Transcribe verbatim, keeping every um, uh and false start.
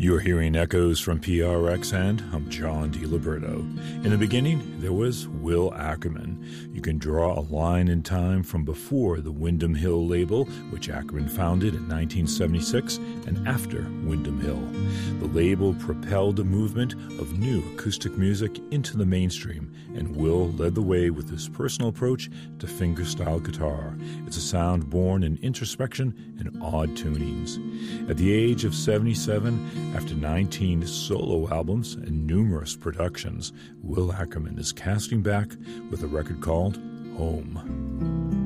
You're hearing echoes from P R X, and I'm John DiLiberto. In the beginning, there was Will Ackerman. You can draw a line in time from before the Windham Hill label, which Ackerman founded in nineteen seventy-six, and after Windham Hill. The label propelled a movement of new acoustic music into the mainstream, and Will led the way with his personal approach to fingerstyle guitar. It's a sound born in introspection and odd tunings. At the age of seventy-seven, after nineteen solo albums and numerous productions, Will Ackerman is casting back with a record called Home.